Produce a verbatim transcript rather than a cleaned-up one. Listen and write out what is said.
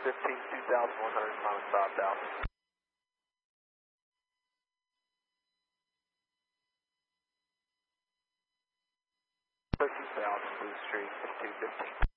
fifteen, two thousand one hundred, climbing five thousand. thirteen thousand, Blue Street, two fifteen.